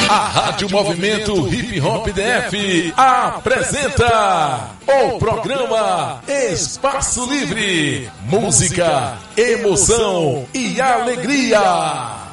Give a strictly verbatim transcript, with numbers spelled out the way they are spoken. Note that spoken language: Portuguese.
A Rádio Movimento Hip Hop D F apresenta o programa Espaço Livre, música, emoção e alegria.